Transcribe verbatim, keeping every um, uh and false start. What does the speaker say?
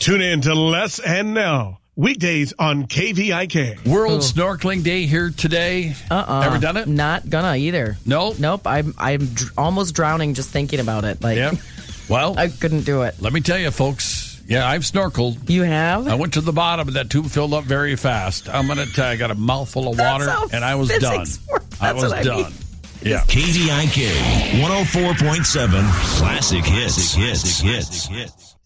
Tune in to Les and Nell, weekdays on K V I K. World Snorkeling Day here today. Uh-uh. Ever done it? Not gonna either. No? Nope. I'm I'm dr- almost drowning just thinking about it. Like, Yeah. Well, I couldn't do it. let me tell you, folks. Yeah, I've snorkeled. You have? I went to the bottom, and that tube filled up very fast. I'm going to tell you, I got a mouthful of That's water, how and I was done. physics works. I That's was what I done. mean. Yeah. K V I K one oh four point seven Classic Hits. Classic Hits. Hits.